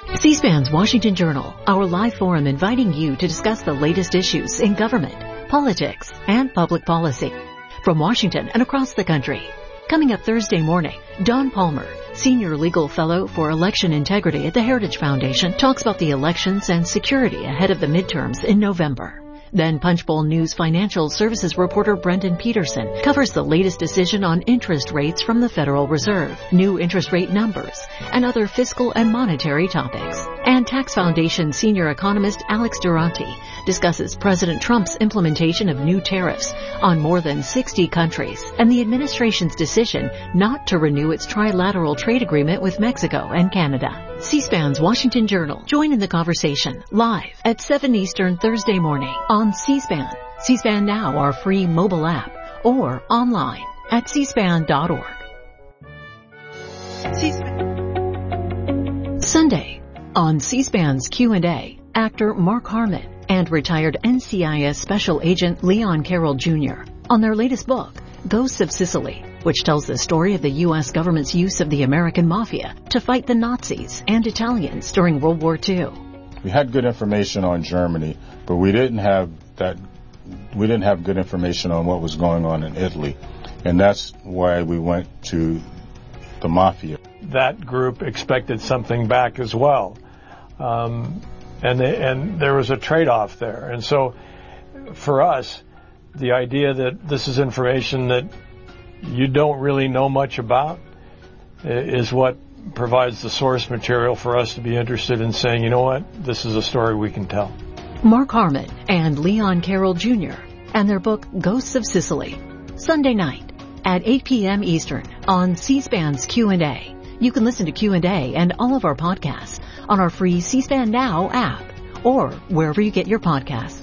C-SPAN's Washington Journal, our live forum inviting you to discuss the latest issues in government, politics, and public policy from Washington and across the country. Coming up Thursday morning, Don Palmer, Senior Legal Fellow for Election Integrity at the Heritage Foundation, talks about the elections and security ahead of the midterms in November. Then Punchbowl News financial services reporter Brendan Peterson covers the latest decision on interest rates from the Federal Reserve, new interest rate numbers, and other fiscal and monetary topics. And Tax Foundation senior economist Alex Durante discusses President Trump's implementation of new tariffs on more than 60 countries and the administration's decision not to renew its trilateral trade agreement with Mexico and Canada. C-SPAN's Washington Journal. Join in the conversation live at 7 Eastern Thursday morning on C-SPAN. C-SPAN Now, our free mobile app, or online at cspan.org. C-SPAN. Sunday on C-SPAN's Q&A, actor Mark Harmon and retired NCIS Special Agent Leon Carroll Jr. on their latest book, Ghosts of Sicily, which tells the story of the U.S. government's use of the American Mafia to fight the Nazis and Italians during World War II. We had good information on Germany, but we didn't have good information on what was going on in Italy, and that's why we went to the Mafia. That group expected something back as well, and there was a trade-off there. And so, for us, the idea that this is information that you don't really know much about is what provides the source material for us to be interested in saying, you know what, this is a story we can tell. Mark Harmon and Leon Carroll Jr. and their book, Ghosts of Sicily, Sunday night at 8 p.m. Eastern on C-SPAN's Q&A. You can listen to Q&A and all of our podcasts on our free C-SPAN Now app or wherever you get your podcasts.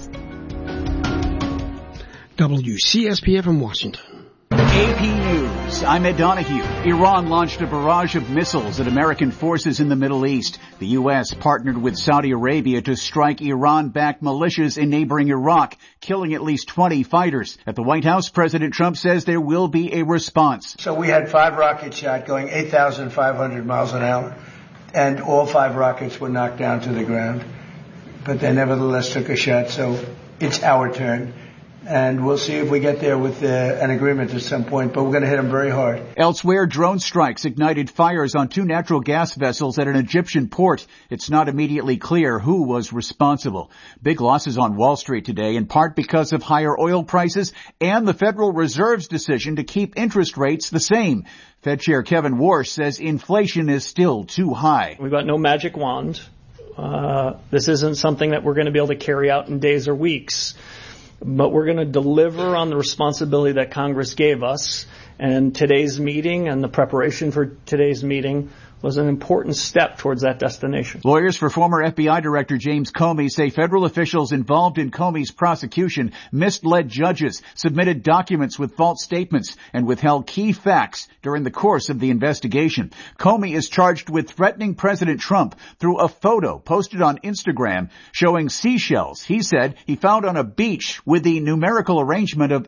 WCSPF in Washington. AP News. I'm Ed Donahue. Iran launched a barrage of missiles at American forces in the Middle East. The U.S. partnered with Saudi Arabia to strike Iran-backed militias in neighboring Iraq, killing at least 20 fighters. At the White House, President Trump says there will be a response. So we had 5 rockets shot going 8,500 miles an hour, and all 5 rockets were knocked down to the ground. But they nevertheless took a shot, so it's our turn. And we'll see if we get there with an agreement at some point, but we're going to hit them very hard. Elsewhere, drone strikes ignited fires on 2 natural gas vessels at an Egyptian port. It's not immediately clear who was responsible. Big losses on Wall Street today, in part because of higher oil prices and the Federal Reserve's decision to keep interest rates the same. Fed Chair Kevin Warsh says inflation is still too high. We've got no magic wand. This isn't something that we're going to be able to carry out in days or weeks. But we're going to deliver on the responsibility that Congress gave us. And today's meeting and the preparation for today's meeting was an important step towards that destination. Lawyers for former FBI Director James Comey say federal officials involved in Comey's prosecution misled judges, submitted documents with false statements, and withheld key facts during the course of the investigation. Comey is charged with threatening President Trump through a photo posted on Instagram showing seashells he said he found on a beach with the numerical arrangement of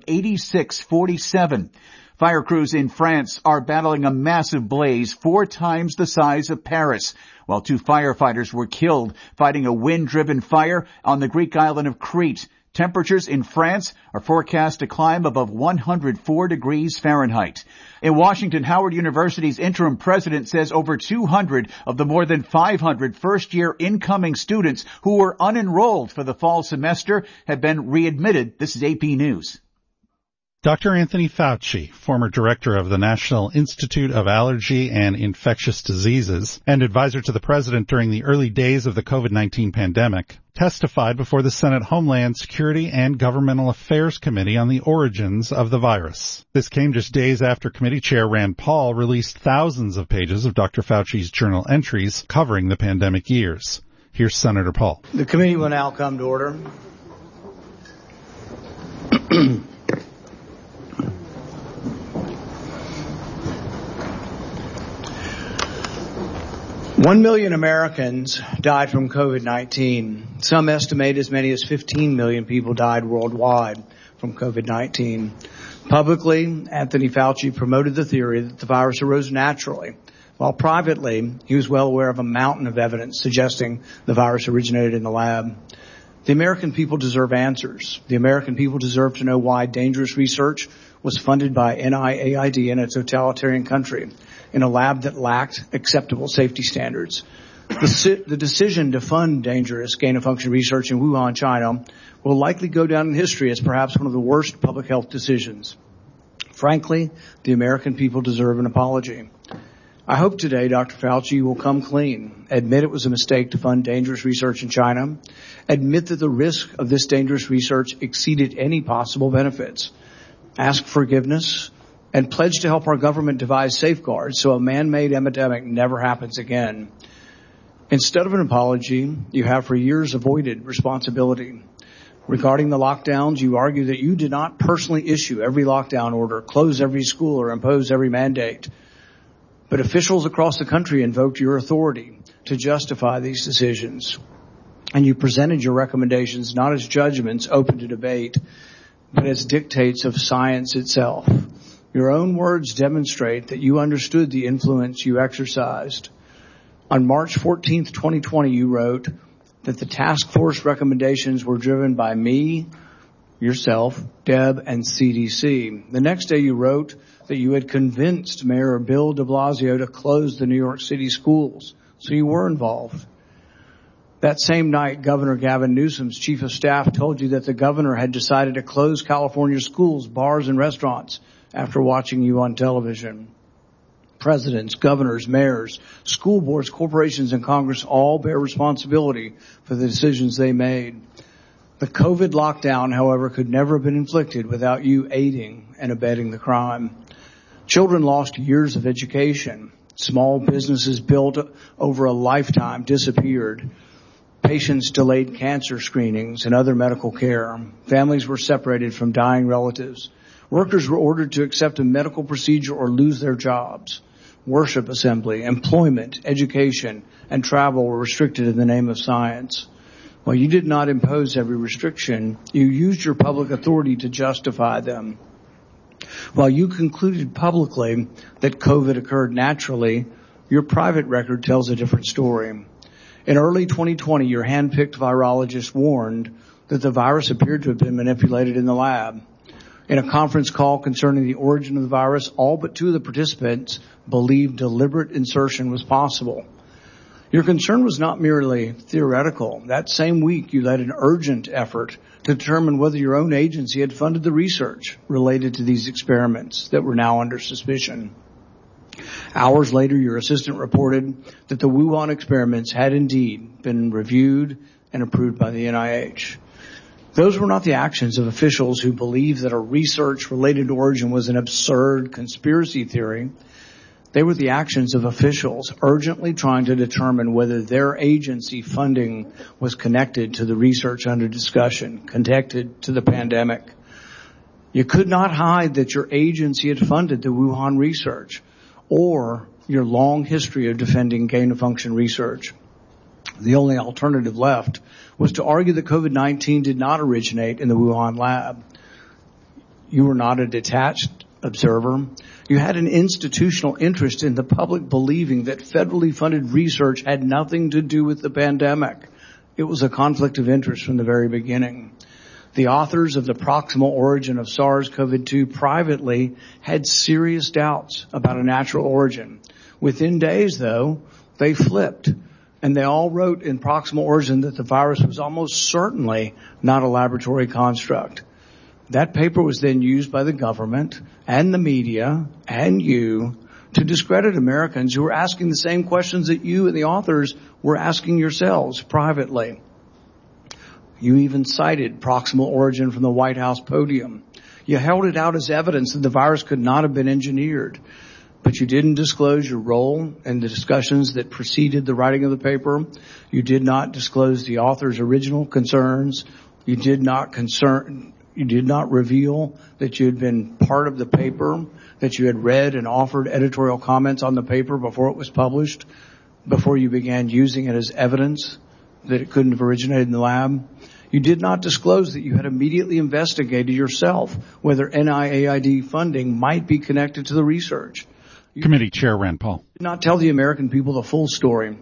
8647. Fire crews in France are battling a massive blaze 4 times the size of Paris, while 2 firefighters were killed fighting a wind-driven fire on the Greek island of Crete. Temperatures in France are forecast to climb above 104 degrees Fahrenheit. In Washington, Howard University's interim president says over 200 of the more than 500 first-year incoming students who were unenrolled for the fall semester have been readmitted. This is AP News. Dr. Anthony Fauci, former director of the National Institute of Allergy and Infectious Diseases and advisor to the president during the early days of the COVID-19 pandemic, testified before the Senate Homeland Security and Governmental Affairs Committee on the origins of the virus. This came just days after Committee Chair Rand Paul released thousands of pages of Dr. Fauci's journal entries covering the pandemic years. Here's Senator Paul. The committee will now come to order. 1 million Americans died from COVID-19. Some estimate as many as 15 million people died worldwide from COVID-19. Publicly, Anthony Fauci promoted the theory that the virus arose naturally while privately he was well aware of a mountain of evidence suggesting the virus originated in the lab. The American people deserve answers. The American people deserve to know why dangerous research was funded by NIAID in a totalitarian country in a lab that lacked acceptable safety standards. The decision to fund dangerous gain-of-function research in Wuhan, China, will likely go down in history as perhaps one of the worst public health decisions. Frankly, the American people deserve an apology. I hope today, Dr. Fauci, will come clean, admit it was a mistake to fund dangerous research in China, admit that the risk of this dangerous research exceeded any possible benefits, ask forgiveness, and pledge to help our government devise safeguards so a man-made epidemic never happens again. Instead of an apology, you have for years avoided responsibility. Regarding the lockdowns, you argue that you did not personally issue every lockdown order, close every school, or impose every mandate. But officials across the country invoked your authority to justify these decisions. And you presented your recommendations not as judgments open to debate, but as dictates of science itself. Your own words demonstrate that you understood the influence you exercised. On March 14th, 2020, you wrote that the task force recommendations were driven by me, yourself, Deb, and CDC. The next day you wrote that you had convinced Mayor Bill de Blasio to close the New York City schools, so you were involved. That same night, Governor Gavin Newsom's chief of staff told you that the governor had decided to close California schools, bars, and restaurants after watching you on television. Presidents, governors, mayors, school boards, corporations, and Congress all bear responsibility for the decisions they made. The COVID lockdown, however, could never have been inflicted without you aiding and abetting the crime. Children lost years of education. Small businesses built over a lifetime disappeared. Patients delayed cancer screenings and other medical care. Families were separated from dying relatives. Workers were ordered to accept a medical procedure or lose their jobs. Worship assembly, employment, education, and travel were restricted in the name of science. While you did not impose every restriction, you used your public authority to justify them. While you concluded publicly that COVID occurred naturally, your private record tells a different story. In early 2020, your hand-picked virologist warned that the virus appeared to have been manipulated in the lab. In a conference call concerning the origin of the virus, all but two of the participants believed deliberate insertion was possible. Your concern was not merely theoretical. That same week, you led an urgent effort to determine whether your own agency had funded the research related to these experiments that were now under suspicion. Hours later, your assistant reported that the Wuhan experiments had indeed been reviewed and approved by the NIH. Those were not the actions of officials who believed that a research-related origin was an absurd conspiracy theory. They were the actions of officials urgently trying to determine whether their agency funding was connected to the research under discussion, connected to the pandemic. You could not hide that your agency had funded the Wuhan research or your long history of defending gain-of-function research. The only alternative left was to argue that COVID-19 did not originate in the Wuhan lab. You were not a detached observer. You had an institutional interest in the public believing that federally funded research had nothing to do with the pandemic. It was a conflict of interest from the very beginning. The authors of the proximal origin of SARS-CoV-2 privately had serious doubts about a natural origin. Within days, though, they flipped. And they all wrote in proximal origin that the virus was almost certainly not a laboratory construct. That paper was then used by the government and the media and you to discredit Americans who were asking the same questions that you and the authors were asking yourselves privately. You even cited proximal origin from the White House podium. You held it out as evidence that the virus could not have been engineered. But you didn't disclose your role in the discussions that preceded the writing of the paper. You did not disclose the author's original concerns. You did not reveal that you had been part of the paper, that you had read and offered editorial comments on the paper before it was published, before you began using it as evidence that it couldn't have originated in the lab. You did not disclose that you had immediately investigated yourself whether NIAID funding might be connected to the research. Committee Chair Rand Paul. Did not tell the American people the full story.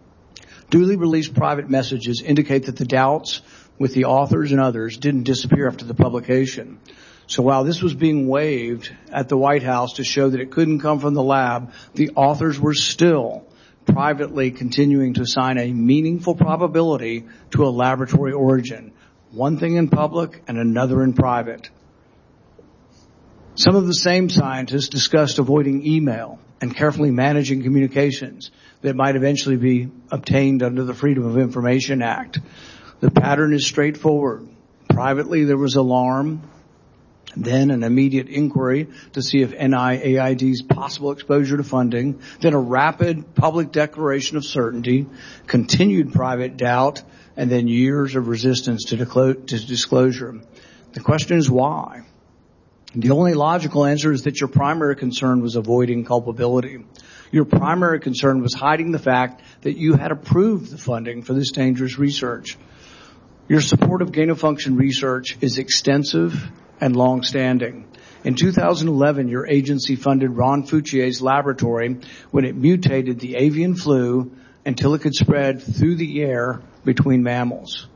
Duly released private messages indicate that the doubts with the authors and others didn't disappear after the publication. So while this was being waved at the White House to show that it couldn't come from the lab, the authors were still privately continuing to assign a meaningful probability to a laboratory origin. One thing in public and another in private. Some of the same scientists discussed avoiding email and carefully managing communications that might eventually be obtained under the Freedom of Information Act. The pattern is straightforward. Privately, there was alarm, then an immediate inquiry to see if NIAID's possible exposure to funding, then a rapid public declaration of certainty, continued private doubt, and then years of resistance to disclosure. The question is why? The only logical answer is that your primary concern was avoiding culpability. Your primary concern was hiding the fact that you had approved the funding for this dangerous research. Your support of gain-of-function research is extensive and long-standing. In 2011, your agency funded Ron Fauci's laboratory when it mutated the avian flu until it could spread through the air between mammals.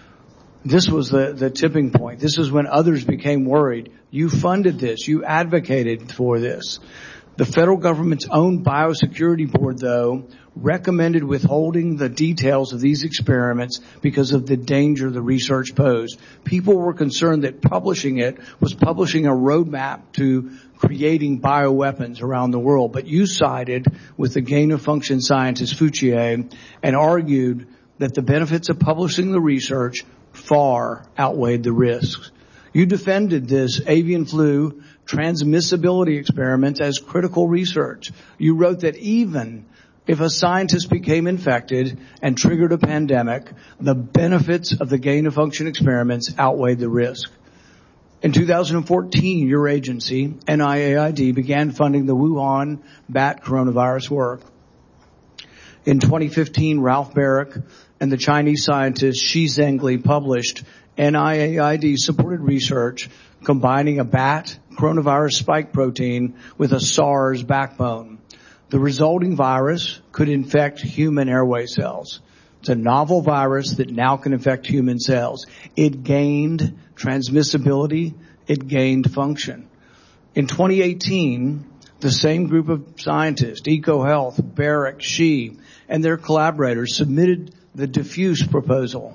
This was the tipping point. This is when others became worried. You funded this. You advocated for this. The federal government's own biosecurity board, though, recommended withholding the details of these experiments because of the danger the research posed. People were concerned that publishing it was publishing a roadmap to creating bioweapons around the world. But you sided with the gain-of-function scientist Fauci and argued that the benefits of publishing the research far outweighed the risks. You defended this avian flu transmissibility experiment as critical research. You wrote that even if a scientist became infected and triggered a pandemic, the benefits of the gain-of-function experiments outweighed the risk. In 2014, your agency, NIAID, began funding the Wuhan bat coronavirus work. In 2015, Ralph Baric and the Chinese scientist Shi Zhengli published NIAID-supported research combining a bat coronavirus spike protein with a SARS backbone. The resulting virus could infect human airway cells. It's a novel virus that now can infect human cells. It gained transmissibility. It gained function. In 2018, the same group of scientists, EcoHealth, Baric, Shi, and their collaborators submitted the diffuse proposal,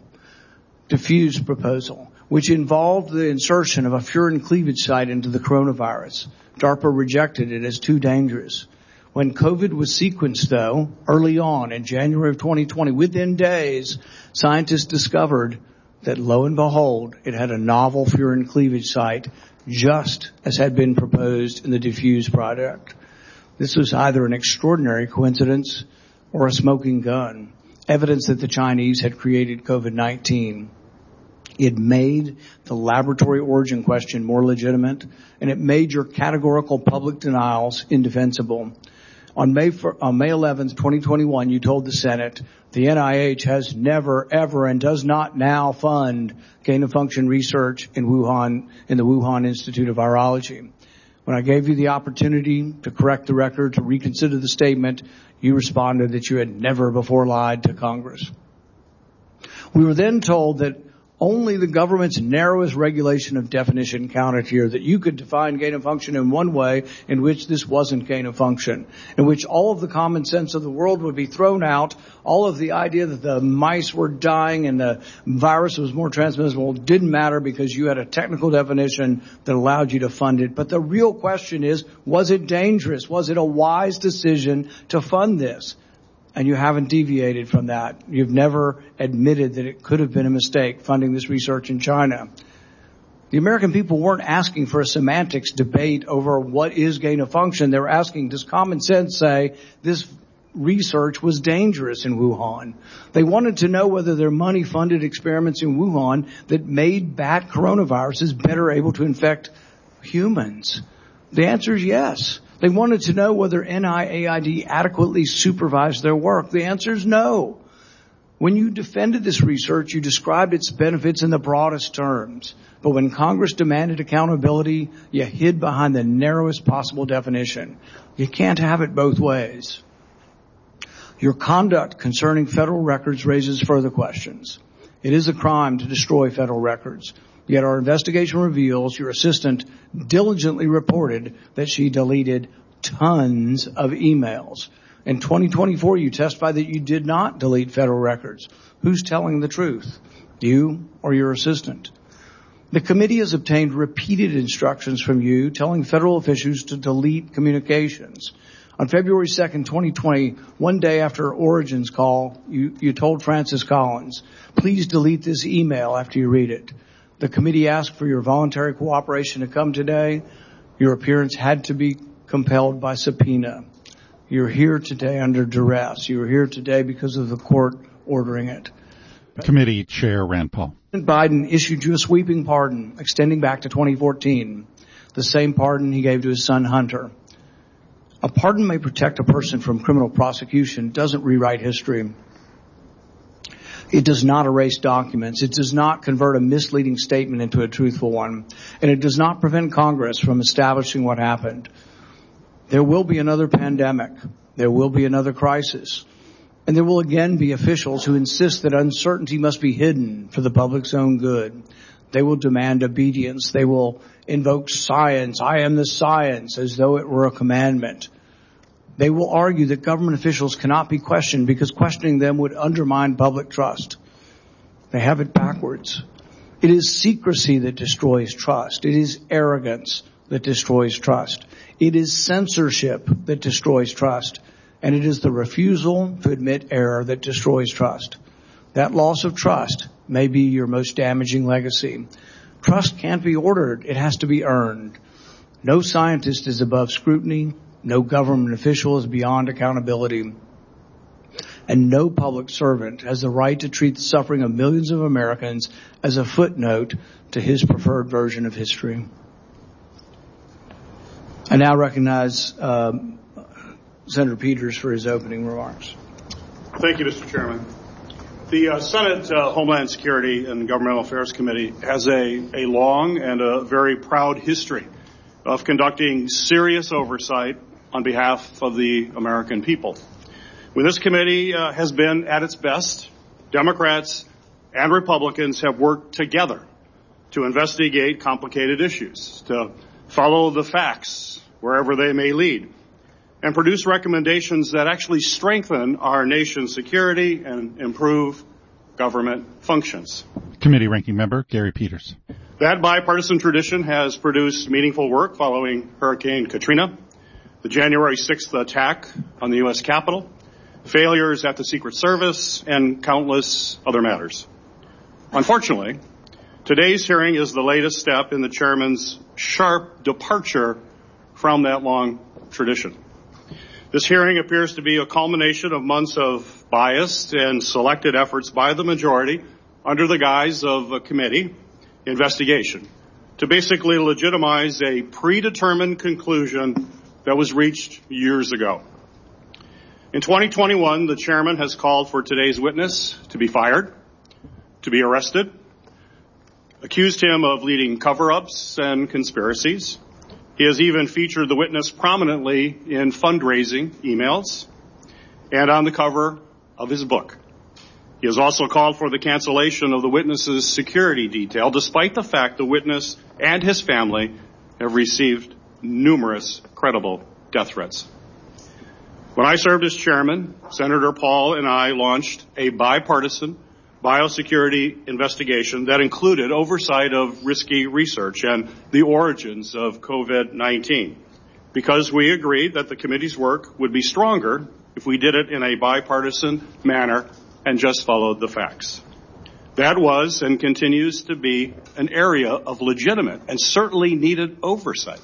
which involved the insertion of a furin cleavage site into the coronavirus. DARPA rejected it as too dangerous. When COVID was sequenced, though, early on in January of 2020, within days, scientists discovered that, lo and behold, it had a novel furin cleavage site, just as had been proposed in the diffuse product. This was either an extraordinary coincidence or a smoking gun, evidence that the Chinese had created COVID-19. It made the laboratory origin question more legitimate, and it made your categorical public denials indefensible. On May 11th, 2021, you told the Senate, the NIH has never, ever, and does not now fund gain-of-function research in Wuhan, in the Wuhan Institute of Virology. When I gave you the opportunity to correct the record, to reconsider the statement, you responded that you had never before lied to Congress. We were then told that only the government's narrowest regulation of definition counted here, that you could define gain of function in one way in which this wasn't gain of function, in which all of the common sense of the world would be thrown out, all of the idea that the mice were dying and the virus was more transmissible didn't matter because you had a technical definition that allowed you to fund it. But the real question is, was it dangerous? Was it a wise decision to fund this? And you haven't deviated from that. You've never admitted that it could have been a mistake funding this research in China. The American people weren't asking for a semantics debate over what is gain of function. They were asking, does common sense say this research was dangerous in Wuhan? They wanted to know whether their money-funded experiments in Wuhan that made bat coronaviruses better able to infect humans. The answer is yes. They wanted to know whether NIAID adequately supervised their work. The answer is no. When you defended this research, you described its benefits in the broadest terms. But when Congress demanded accountability, you hid behind the narrowest possible definition. You can't have it both ways. Your conduct concerning federal records raises further questions. It is a crime to destroy federal records. Yet our investigation reveals your assistant diligently reported that she deleted tons of emails. In 2024, you testified that you did not delete federal records. Who's telling the truth? You or your assistant? The committee has obtained repeated instructions from you telling federal officials to delete communications. On February 2nd, 2020, one day after Origin's call, you told Francis Collins, please delete this email after you read it. The committee asked for your voluntary cooperation to come today. Your appearance had to be compelled by subpoena. You're here today under duress. You're here today because of the court ordering it. Committee Chair Rand Paul. President Biden issued you a sweeping pardon extending back to 2014, the same pardon he gave to his son Hunter. A pardon may protect a person from criminal prosecution, doesn't rewrite history. It does not erase documents. It does not convert a misleading statement into a truthful one. And it does not prevent Congress from establishing what happened. There will be another pandemic. There will be another crisis. And there will again be officials who insist that uncertainty must be hidden for the public's own good. They will demand obedience. They will invoke science. I am the science, as though it were a commandment. They will argue that government officials cannot be questioned because questioning them would undermine public trust. They have it backwards. It is secrecy that destroys trust. It is arrogance that destroys trust. It is censorship that destroys trust. And it is the refusal to admit error that destroys trust. That loss of trust may be your most damaging legacy. Trust can't be ordered. It has to be earned. No scientist is above scrutiny. No government official is beyond accountability. And no public servant has the right to treat the suffering of millions of Americans as a footnote to his preferred version of history. I now recognize Senator Peters for his opening remarks. Thank you, Mr. Chairman. The Senate Homeland Security and Governmental Affairs Committee has a long and a very proud history of conducting serious oversight on behalf of the American people. When this committee has been at its best, Democrats and Republicans have worked together to investigate complicated issues, to follow the facts wherever they may lead, and produce recommendations that actually strengthen our nation's security and improve government functions. Committee Ranking Member Gary Peters. That bipartisan tradition has produced meaningful work following Hurricane Katrina, the January 6th attack on the U.S. Capitol, failures at the Secret Service, and countless other matters. Unfortunately, today's hearing is the latest step in the chairman's sharp departure from that long tradition. This hearing appears to be a culmination of months of biased and selected efforts by the majority under the guise of a committee investigation to basically legitimize a predetermined conclusion that was reached years ago. In 2021, the chairman has called for today's witness to be fired, to be arrested, accused him of leading cover-ups and conspiracies. He has even featured the witness prominently in fundraising emails and on the cover of his book. He has also called for the cancellation of the witness's security detail, despite the fact the witness and his family have received numerous credible death threats. When I served as chairman, Senator Paul and I launched a bipartisan biosecurity investigation that included oversight of risky research and the origins of COVID-19, because we agreed that the committee's work would be stronger if we did it in a bipartisan manner and just followed the facts. That was and continues to be an area of legitimate and certainly needed oversight.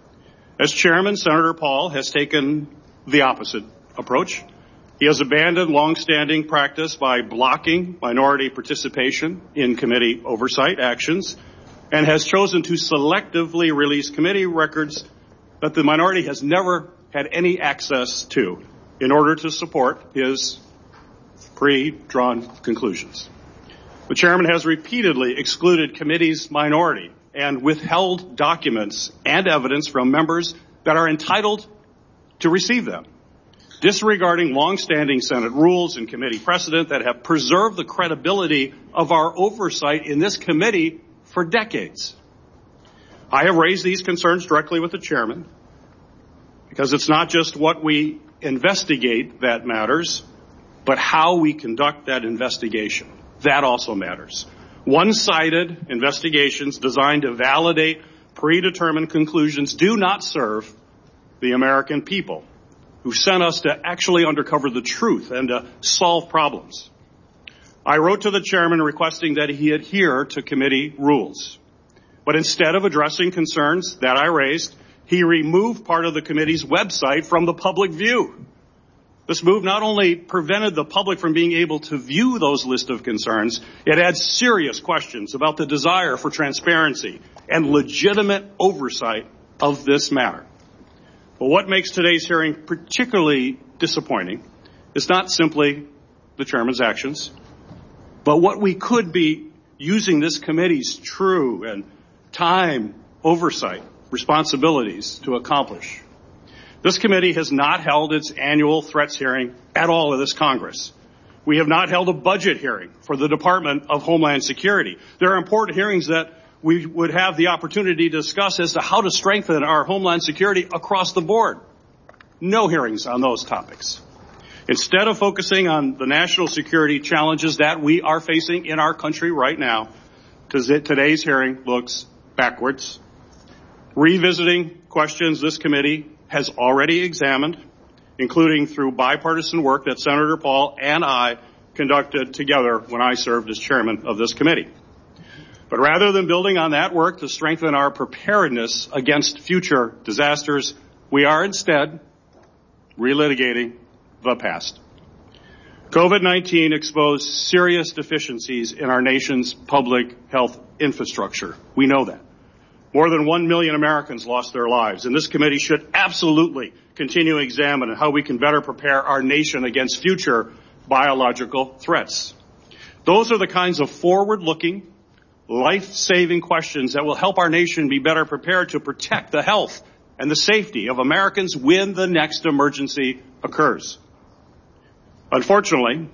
As chairman, Senator Paul has taken the opposite approach. He has abandoned longstanding practice by blocking minority participation in committee oversight actions and has chosen to selectively release committee records that the minority has never had any access to in order to support his pre-drawn conclusions. The chairman has repeatedly excluded committee's minority and withheld documents and evidence from members that are entitled to receive them, disregarding longstanding Senate rules and committee precedent that have preserved the credibility of our oversight in this committee for decades. I have raised these concerns directly with the chairman because it's not just what we investigate that matters, but how we conduct that investigation. That also matters. One-sided investigations designed to validate predetermined conclusions do not serve the American people who sent us to actually uncover the truth and to solve problems. I wrote to the chairman requesting that he adhere to committee rules. But instead of addressing concerns that I raised, he removed part of the committee's website from the public view. This move not only prevented the public from being able to view those list of concerns, it adds serious questions about the desire for transparency and legitimate oversight of this matter. But what makes today's hearing particularly disappointing is not simply the chairman's actions, but what we could be using this committee's true and time, oversight, responsibilities to accomplish. This committee has not held its annual threats hearing at all in this Congress. We have not held a budget hearing for the Department of Homeland Security. There are important hearings that we would have the opportunity to discuss as to how to strengthen our Homeland Security across the board. No hearings on those topics. Instead of focusing on the national security challenges that we are facing in our country right now, today's hearing looks backwards, revisiting questions this committee has already examined, including through bipartisan work that Senator Paul and I conducted together when I served as chairman of this committee. But rather than building on that work to strengthen our preparedness against future disasters, we are instead relitigating the past. COVID-19 exposed serious deficiencies in our nation's public health infrastructure. We know that. More than 1 million Americans lost their lives, and this committee should absolutely continue to examine how we can better prepare our nation against future biological threats. Those are the kinds of forward-looking, life-saving questions that will help our nation be better prepared to protect the health and the safety of Americans when the next emergency occurs. Unfortunately,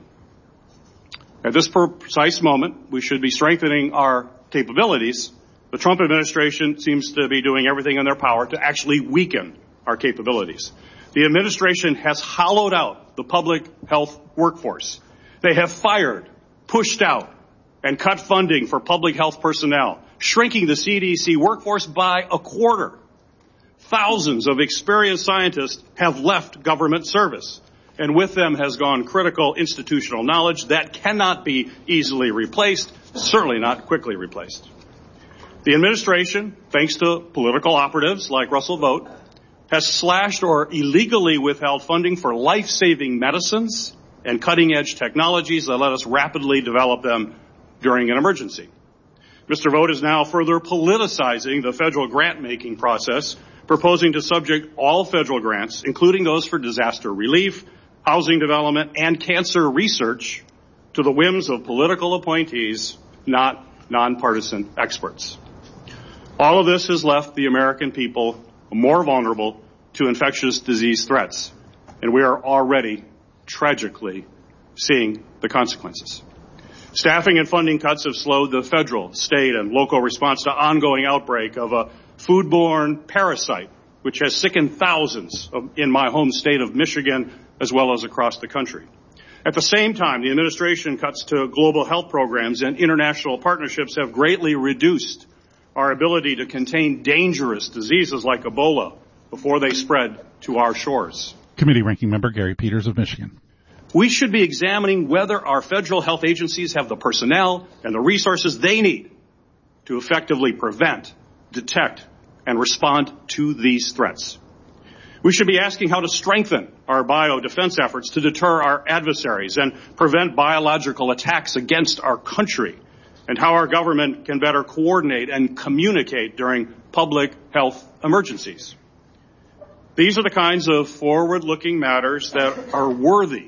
at this precise moment, we should be strengthening our capabilities. The Trump administration seems to be doing everything in their power to actually weaken our capabilities. The administration has hollowed out the public health workforce. They have fired, pushed out, and cut funding for public health personnel, shrinking the CDC workforce by a quarter. Thousands of experienced scientists have left government service, and with them has gone critical institutional knowledge that cannot be easily replaced, certainly not quickly replaced. The administration, thanks to political operatives like Russell Vought, has slashed or illegally withheld funding for life-saving medicines and cutting-edge technologies that let us rapidly develop them during an emergency. Mr. Vought is now further politicizing the federal grant-making process, proposing to subject all federal grants, including those for disaster relief, housing development, and cancer research, to the whims of political appointees, not nonpartisan experts. All of this has left the American people more vulnerable to infectious disease threats, and we are already tragically seeing the consequences. Staffing and funding cuts have slowed the federal, state, and local response to ongoing outbreak of a foodborne parasite, which has sickened thousands in my home state of Michigan, as well as across the country. At the same time, the administration cuts to global health programs and international partnerships have greatly reduced our ability to contain dangerous diseases like Ebola before they spread to our shores. Committee Ranking Member Gary Peters of Michigan. We should be examining whether our federal health agencies have the personnel and the resources they need to effectively prevent, detect, and respond to these threats. We should be asking how to strengthen our biodefense efforts to deter our adversaries and prevent biological attacks against our country, and how our government can better coordinate and communicate during public health emergencies. These are the kinds of forward-looking matters that are worthy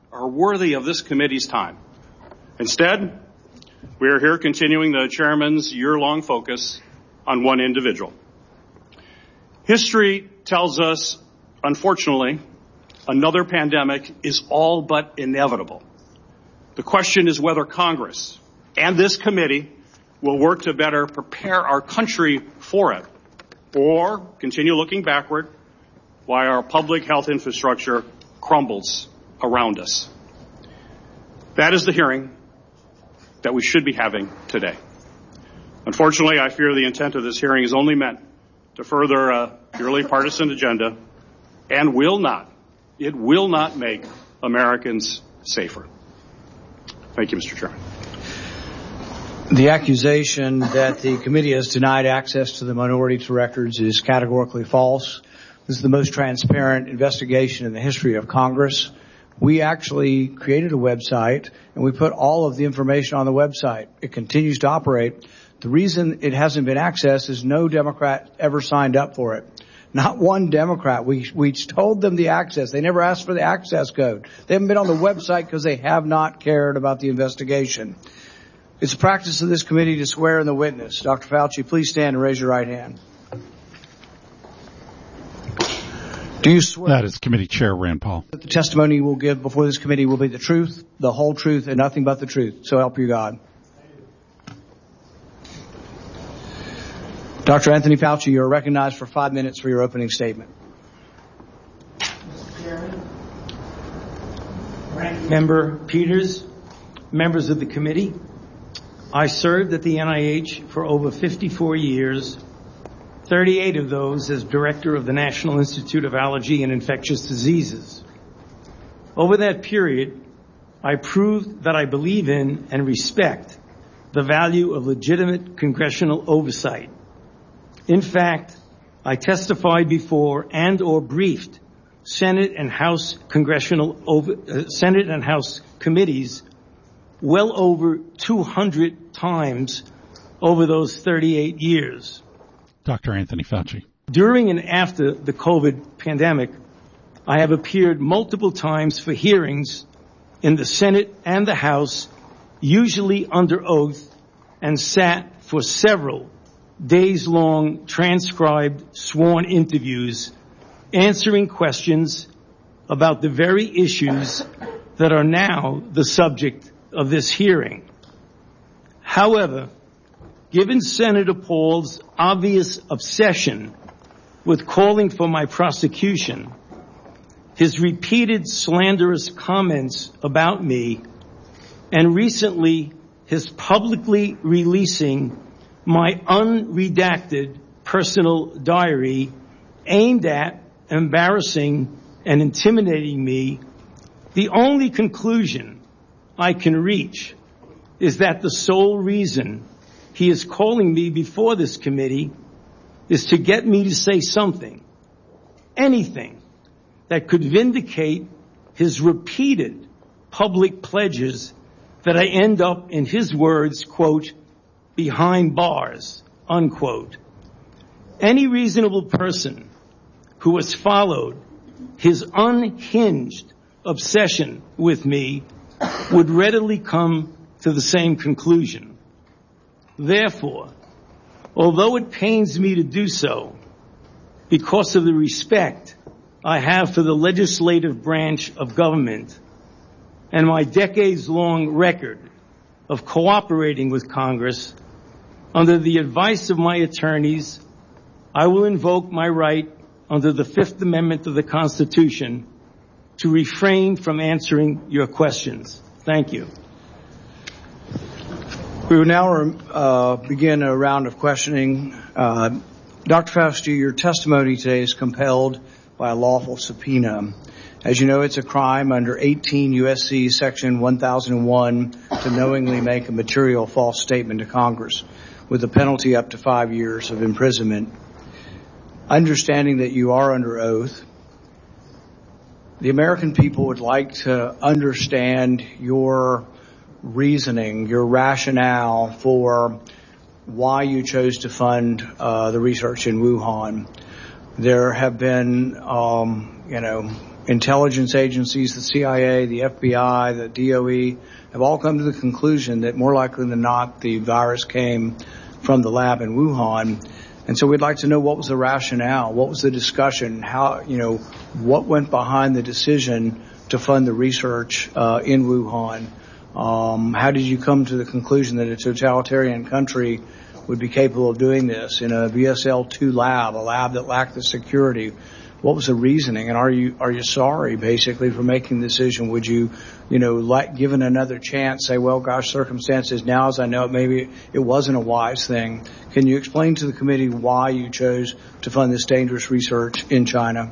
are worthy of this committee's time. Instead, we are here continuing the chairman's year-long focus on one individual. History tells us, unfortunately, another pandemic is all but inevitable. The question is whether Congress and this committee will work to better prepare our country for it, or continue looking backward while our public health infrastructure crumbles around us. That is the hearing that we should be having today. Unfortunately, I fear the intent of this hearing is only meant to further a purely partisan agenda and will not make Americans safer. Thank you, Mr. Chairman. The accusation that the committee has denied access to the minority to records is categorically false. This is the most transparent investigation in the history of Congress. We actually created a website, and we put all of the information on the website. It continues to operate. The reason it hasn't been accessed is no Democrat ever signed up for it. Not one Democrat. We told them the access. They never asked for the access code. They haven't been on the website because they have not cared about the investigation. It's a practice of this committee to swear in the witness. Dr. Fauci, please stand and raise your right hand. Do you swear that is Committee Chair Rand Paul that the testimony you will give before this committee will be the truth, the whole truth, and nothing but the truth? So help you God. Dr. Anthony Fauci, you are recognized for 5 minutes for your opening statement. Mr. Chairman, Ranking Member Peters, members of the committee, I served at the NIH for over 54 years, 38 of those as director of the National Institute of Allergy and Infectious Diseases. Over that period, I proved that I believe in and respect the value of legitimate congressional oversight. In fact, I testified before and or briefed Senate and House committees well over 200 times over those 38 years. Dr. Anthony Fauci. During and after the COVID pandemic, I have appeared multiple times for hearings in the Senate and the House, usually under oath, and sat for several days-long transcribed sworn interviews answering questions about the very issues that are now the subject of this hearing. However, given Senator Paul's obvious obsession with calling for my prosecution, his repeated slanderous comments about me, and recently his publicly releasing my unredacted personal diary aimed at embarrassing and intimidating me, the only conclusion I can reach is that the sole reason he is calling me before this committee is to get me to say something, anything, that could vindicate his repeated public pledges that I end up, in his words, quote, behind bars, unquote. Any reasonable person who has followed his unhinged obsession with me would readily come to the same conclusion. Therefore, although it pains me to do so, because of the respect I have for the legislative branch of government and my decades-long record of cooperating with Congress, under the advice of my attorneys, I will invoke my right under the Fifth Amendment of the Constitution to refrain from answering your questions. Thank you. We will now begin a round of questioning. Dr. Fauci, your testimony today is compelled by a lawful subpoena. As you know, it's a crime under 18 U.S.C. Section 1001 to knowingly make a material false statement to Congress, with a penalty up to 5 years of imprisonment. Understanding that you are under oath, the American people would like to understand your reasoning, your rationale for why you chose to fund the research in Wuhan. There have been, intelligence agencies, the CIA, the FBI, the DOE, have all come to the conclusion that more likely than not the virus came from the lab in Wuhan. And so we'd like to know what was the rationale, what was the discussion, how, what went behind the decision to fund the research in Wuhan. How did you come to the conclusion that a totalitarian country would be capable of doing this in a BSL-2 lab, a lab that lacked the security? What was the reasoning, and are you sorry, basically, for making the decision? Would you, given another chance, say, well, gosh, circumstances now, as I know it, maybe it wasn't a wise thing. Can you explain to the committee why you chose to fund this dangerous research in China?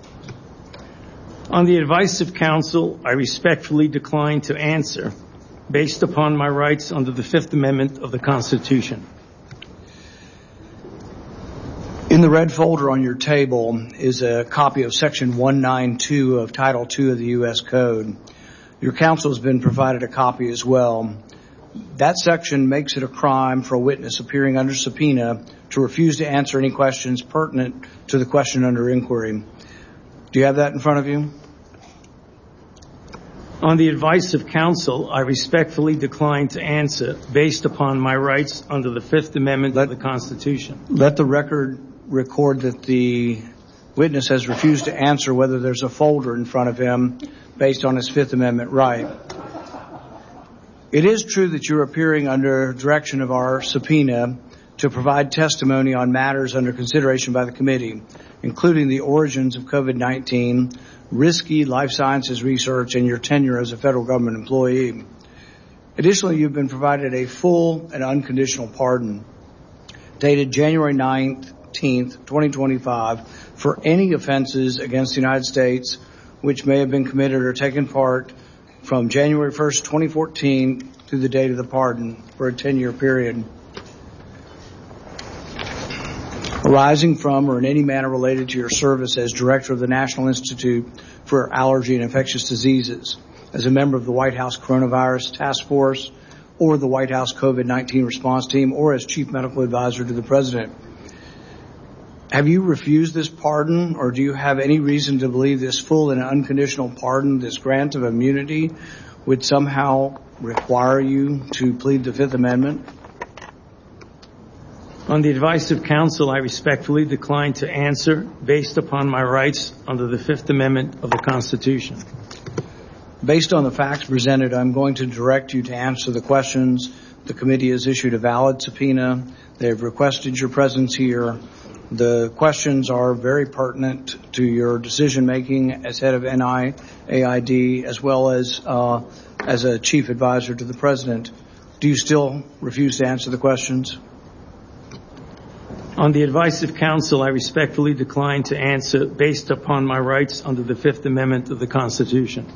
On the advice of counsel, I respectfully decline to answer, based upon my rights under the Fifth Amendment of the Constitution. In the red folder on your table is a copy of Section 192 of Title II of the U.S. Code. Your counsel has been provided a copy as well. That section makes it a crime for a witness appearing under subpoena to refuse to answer any questions pertinent to the question under inquiry. Do you have that in front of you? On the advice of counsel, I respectfully decline to answer based upon my rights under the Fifth Amendment of the Constitution. Let the record record that the witness has refused to answer whether there's a folder in front of him based on his Fifth Amendment right. It is true that you're appearing under direction of our subpoena to provide testimony on matters under consideration by the committee, including the origins of COVID-19, risky life sciences research, and your tenure as a federal government employee. Additionally, you've been provided a full and unconditional pardon dated January 19th, 2025 for any offenses against the United States which may have been committed or taken part from January 1st, 2014 to the date of the pardon for a 10-year period. Arising from or in any manner related to your service as Director of the National Institute for Allergy and Infectious Diseases, as a member of the White House Coronavirus Task Force, or the White House COVID-19 Response Team, or as Chief Medical Advisor to the President. Have you refused this pardon, or do you have any reason to believe this full and unconditional pardon, this grant of immunity, would somehow require you to plead the Fifth Amendment? On the advice of counsel, I respectfully decline to answer based upon my rights under the Fifth Amendment of the Constitution. Based on the facts presented, I'm going to direct you to answer the questions. The committee has issued a valid subpoena. They've requested your presence here. The questions are very pertinent to your decision-making as head of NIAID, as well as a chief advisor to the President. Do you still refuse to answer the questions? On the advice of counsel, I respectfully decline to answer based upon my rights under the Fifth Amendment of the Constitution.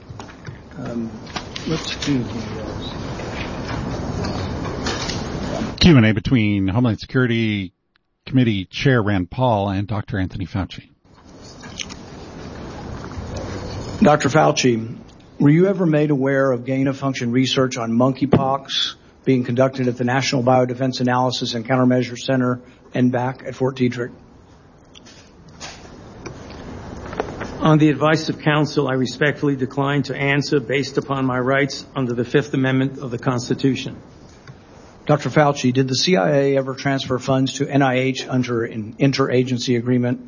Let's do Q&A between Homeland Security Committee Chair Rand Paul and Dr. Anthony Fauci. Dr. Fauci, were you ever made aware of gain-of-function research on monkeypox being conducted at the National Biodefense Analysis and Countermeasure Center, NBAC, at Fort Detrick? On the advice of counsel, I respectfully decline to answer based upon my rights under the Fifth Amendment of the Constitution. Dr. Fauci, did the CIA ever transfer funds to NIH under an interagency agreement?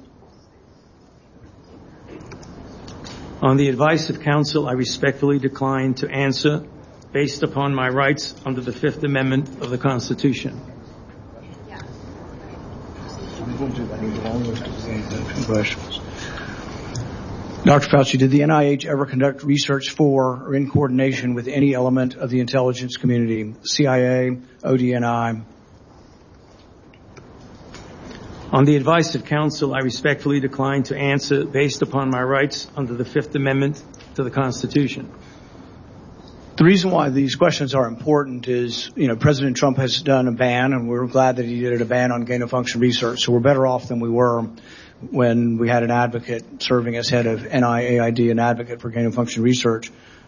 On the advice of counsel, I respectfully decline to answer based upon my rights under the Fifth Amendment of the Constitution. Dr. Fauci, did the NIH ever conduct research for or in coordination with any element of the intelligence community, CIA, ODNI? On the advice of counsel, I respectfully decline to answer based upon my rights under the Fifth Amendment to the Constitution. The reason why these questions are important is, President Trump has done a ban, and we're glad that he did a ban on gain-of-function research. So we're better off than we were when we had an advocate serving as head of NIAID, an advocate for gain-of-function research.